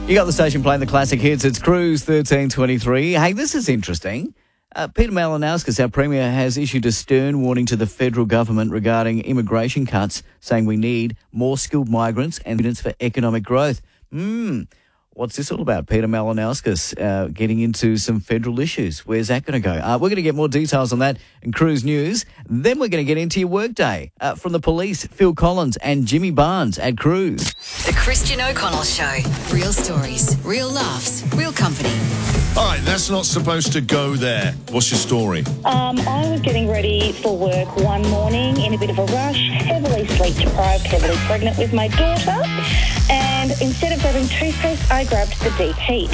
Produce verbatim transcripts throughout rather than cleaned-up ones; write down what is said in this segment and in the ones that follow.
You got the station playing the classic hits. It's Cruise thirteen twenty-three. Hey, this is interesting. Uh, Peter Malinauskas, our Premier, has issued a stern warning to the federal government regarding immigration cuts, saying we need more skilled migrants and evidence for economic growth. Hmm. What's this all about? Peter Malinauskas uh, getting into some federal issues. Where's that going to go? Uh, we're going to get more details on that in Cruise News. Then we're going to get into your workday. Uh, from the police, Phil Collins and Jimmy Barnes at Cruise. The Christian O'Connell Show. Real stories, real laughs, real company. All right, that's not supposed to go there. What's your story? Um, I was getting ready for work one morning in a bit of a rush, heavily sleep deprived, heavily pregnant with my daughter, and instead of grabbing toothpaste, I grabbed the deep heat.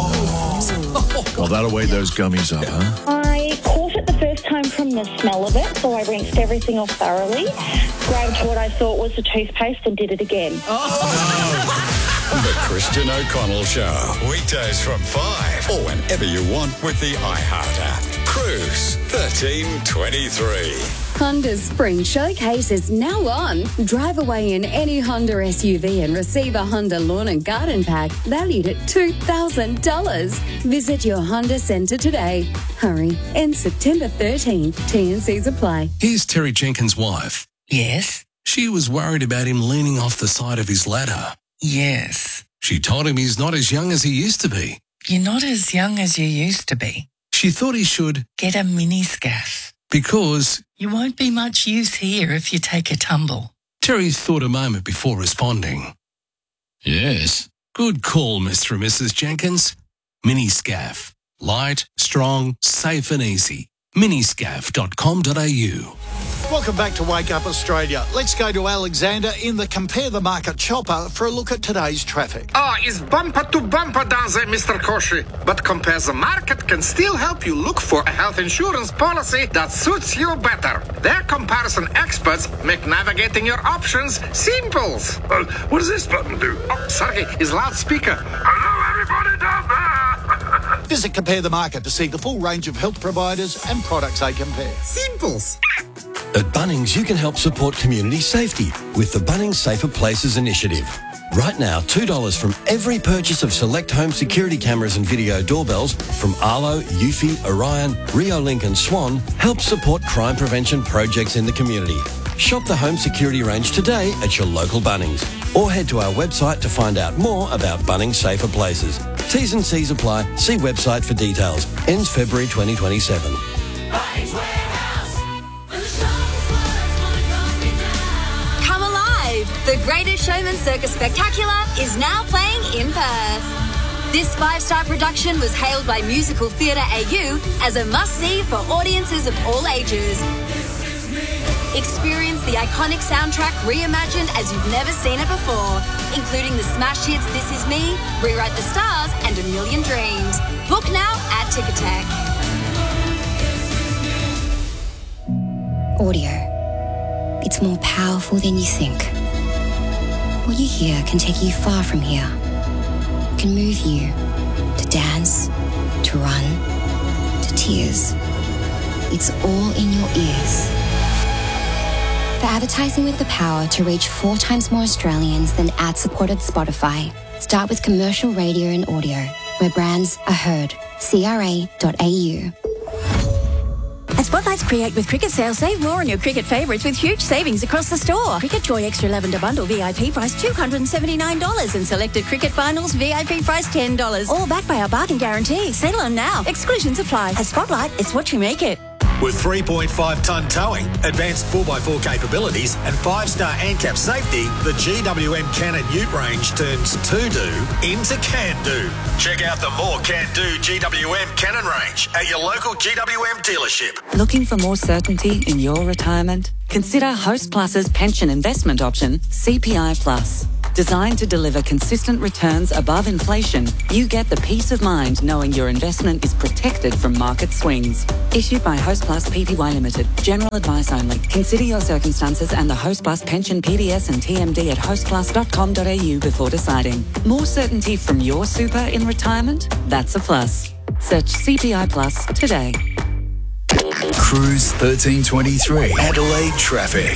Oh, well, that'll weigh those gummies up, huh? I caught it the first time from the smell of it, so I rinsed everything off thoroughly, grabbed what I thought was the toothpaste and did it again. Oh. The Christian O'Connell Show. Weekdays from five or whenever you want with the iHeart app. Cruise thirteen twenty-three. Honda's Spring Showcase is now on. Drive away in any Honda S U V and receive a Honda Lawn and Garden Pack valued at two thousand dollars. Visit your Honda Centre today. Hurry. Ends September thirteenth. T and Cs apply. Here's Terry Jenkins' wife. Yes? She was worried about him leaning off the side of his ladder. Yes. She told him he's not as young as he used to be. You're not as young as you used to be. She thought he should get a mini scaff. Because you won't be much use here if you take a tumble. Terry thought a moment before responding. Yes. Good call, Mister and Missus Jenkins. Mini scaff. Light, strong, safe and easy. miniscaff dot com dot a u. Welcome back to Wake Up Australia. Let's go to Alexander in the Compare the Market chopper for a look at today's traffic. Ah, oh, it's bumper to bumper down there, Mister Koshi. But Compare the Market can still help you look for a health insurance policy that suits you better. Their comparison experts make navigating your options simple. Uh, what does this button do? Oh, sorry, it's loudspeaker. Hello, everybody down there. Visit Compare the Market to see the full range of health providers and products they compare. Simples. At Bunnings, you can help support community safety with the Bunnings Safer Places initiative. Right now, two dollars from every purchase of select home security cameras and video doorbells from Arlo, Eufy, Orion, Riolink and Swan helps support crime prevention projects in the community. Shop the home security range today at your local Bunnings or head to our website to find out more about Bunnings Safer Places. T's and C's apply. See website for details. Ends February twenty twenty-seven. The Greatest Showman Circus Spectacular is now playing in Perth. This five-star production was hailed by Musical Theatre A U as a must-see for audiences of all ages. Experience the iconic soundtrack reimagined as you've never seen it before, including the smash hits This Is Me, Rewrite the Stars and A Million Dreams. Book now at Ticketek. Audio. It's more powerful than you think. What you hear can take you far from here. It can move you to dance, to run, to tears. It's all in your ears. For advertising with the power to reach four times more Australians than ad-supported Spotify, start with commercial radio and audio, where brands are heard. C R A dot A U. At Spotlight's Create with Cricket sale, save more on your cricket favourites with huge savings across the store. Cricket Joy Extra Lavender Bundle V I P price two hundred seventy-nine dollars and selected Cricket Finals V I P price ten dollars. All backed by our bargain guarantee. Settle on now. Exclusions apply. At Spotlight, it's what you make it. With three point five tonne towing, advanced four by four capabilities and five-star ANCAP safety, the G W M Cannon Ute range turns to-do into can-do. Check out the more can-do G W M Cannon range at your local G W M dealership. Looking for more certainty in your retirement? Consider Host Plus's pension investment option, C P I Plus. Designed to deliver consistent returns above inflation, you get the peace of mind knowing your investment is protected from market swings. Issued by Host Plus Pty Limited. General advice only. Consider your circumstances and the Host Plus pension P D S and T M D at host plus dot com dot a u before deciding. More certainty from your super in retirement? That's a plus. Search C P I Plus today. Cruise thirteen twenty-three. Adelaide traffic.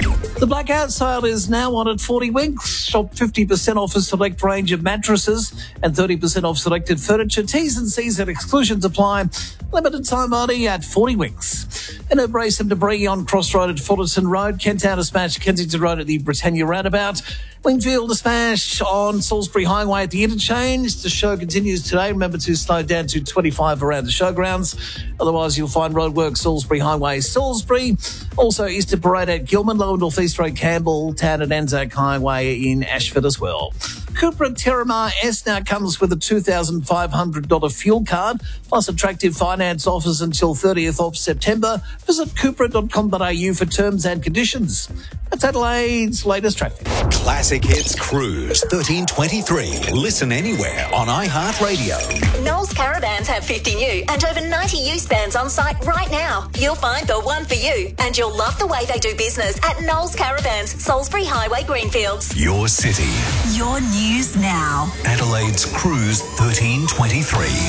The blackout sale is now on at forty Winks. Shop fifty percent off a select range of mattresses and thirty percent off selected furniture. T's and C's and exclusions apply. Limited time only at forty Winks. And a brace of debris on Crossroad at Fullerton Road. Kenttown to smash Kensington Road at the Britannia Roundabout. Wingfield to smash on Salisbury Highway at the interchange. The show continues today. Remember to slow down to twenty-five around the showgrounds. Otherwise, you'll find roadwork Salisbury Highway, Salisbury. Also, Easter Parade at Gilman, Lower North East Road, Campbell, Town at Anzac Highway in Ashford as well. Cupra Terramar S now comes with a two thousand five hundred dollars fuel card, plus attractive finance offers until thirtieth of September. Visit cupra dot com dot a u for terms and conditions. That's Adelaide's latest traffic. Classic Hits Cruise thirteen twenty-three. Listen anywhere on iHeartRadio. Knowles Caravans have fifty new and over ninety used vans on site right now. You'll find the one for you, and you'll love the way they do business at Knowles Caravans, Salisbury Highway, Greenfields. Your city. Your news now. Adelaide's Cruise thirteen twenty-three.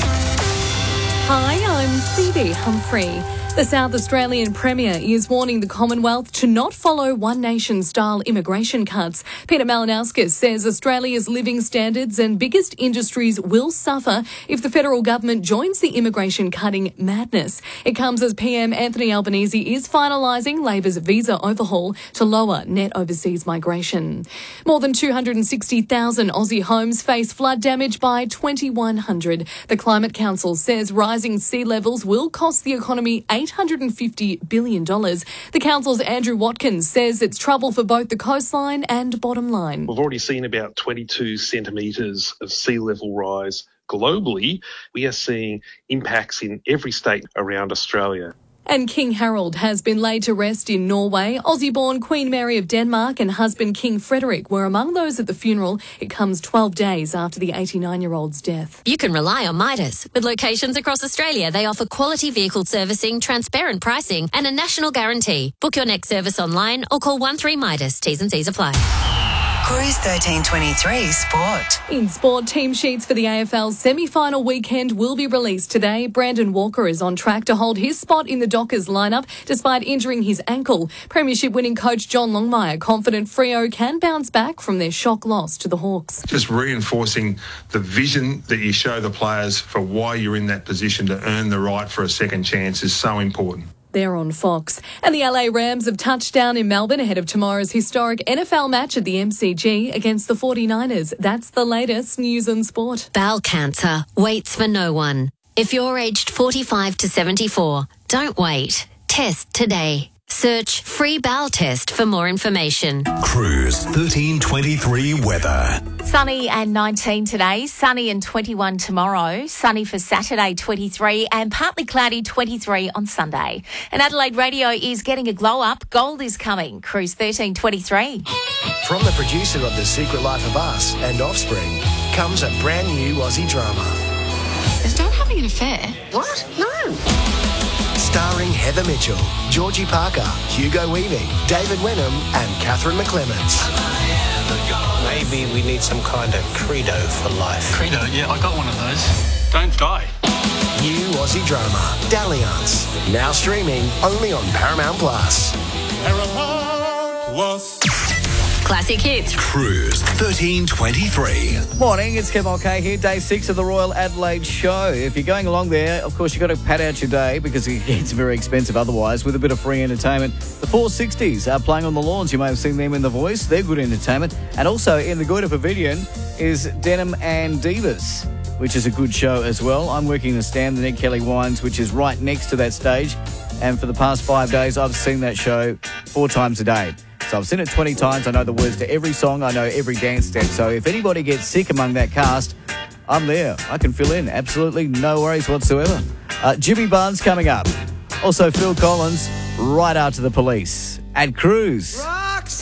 Hi, I'm Phoebe Humphrey. The South Australian Premier is warning the Commonwealth to not follow One Nation-style immigration cuts. Peter Malinauskas says Australia's living standards and biggest industries will suffer if the federal government joins the immigration cutting madness. It comes as P M Anthony Albanese is finalising Labor's visa overhaul to lower net overseas migration. More than two hundred sixty thousand Aussie homes face flood damage by twenty-one hundred. The Climate Council says rising sea levels will cost the economy eight hundred fifty billion dollars. The council's Andrew Watkins says it's trouble for both the coastline and bottom line. We've already seen about twenty-two centimetres of sea level rise globally. We are seeing impacts in every state around Australia. And King Harold has been laid to rest in Norway. Aussie-born Queen Mary of Denmark and husband King Frederick were among those at the funeral. It comes twelve days after the eighty-nine-year-old's death. You can rely on Midas. With locations across Australia, they offer quality vehicle servicing, transparent pricing and a national guarantee. Book your next service online or call one three Midas. T's and C's apply. Cruise thirteen twenty-three Sport. In sport, team sheets for the A F L's semi-final weekend will be released today. Brandon Walker is on track to hold his spot in the Dockers lineup despite injuring his ankle. Premiership winning coach John Longmire confident Freo can bounce back from their shock loss to the Hawks. Just reinforcing the vision that you show the players for why you're in that position to earn the right for a second chance is so important. They're on Fox. And the L A Rams have touched down in Melbourne ahead of tomorrow's historic N F L match at the M C G against the forty-niners. That's the latest news and sport. Bowel cancer waits for no one. If you're aged forty-five to seventy-four, don't wait. Test today. Search free bowel test for more information. Cruise thirteen twenty-three weather. Sunny and nineteen today, sunny and twenty-one tomorrow, sunny for Saturday twenty-three and partly cloudy twenty-three on Sunday. And Adelaide Radio is getting a glow up. Gold is coming. Cruise thirteen twenty-three. From the producer of The Secret Life of Us and Offspring comes a brand new Aussie drama. Is Dad having an affair? What? No. Starring Heather Mitchell, Georgie Parker, Hugo Weaving, David Wenham and Catherine McClements. Maybe we need some kind of credo for life. Credo? Yeah, I got one of those. Don't die. New Aussie drama, Dalliance. Now streaming only on Paramount Plus. Paramount Plus. Classic Hits. Cruise thirteen twenty-three. Morning, it's Kev Mulcahy here, day six of the Royal Adelaide Show. If you're going along there, of course, you've got to pad out your day because it gets very expensive otherwise with a bit of free entertainment. The four sixties are playing on the lawns. You may have seen them in The Voice. They're good entertainment. And also in the Goita Pavilion is Denim and Divas, which is a good show as well. I'm working in the stand, the Ned Kelly Wines, which is right next to that stage. And for the past five days, I've seen that show four times a day. So I've seen it twenty times. I know the words to every song. I know every dance step. So if anybody gets sick among that cast, I'm there. I can fill in. Absolutely no worries whatsoever. Uh, Jimmy Barnes coming up. Also Phil Collins, right after the police. At Cruise. Right.